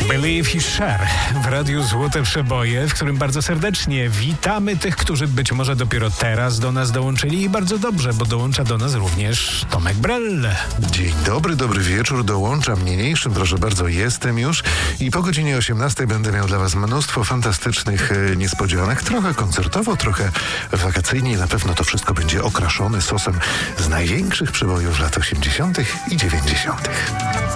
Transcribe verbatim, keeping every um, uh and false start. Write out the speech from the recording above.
Believe You Share w Radiu Złote Przeboje, w którym bardzo serdecznie witamy tych, którzy być może dopiero teraz do nas dołączyli i bardzo dobrze, bo dołącza do nas również Tomek Brell. Dzień dobry, dobry wieczór, dołączam niniejszym, proszę bardzo, jestem już i po godzinie osiemnastej będę miał dla was mnóstwo fantastycznych e, niespodzianek, trochę koncertowo, trochę wakacyjnie i na pewno to wszystko będzie okraszone sosem z największych przebojów lat osiemdziesiątych i dziewięćdziesiątych.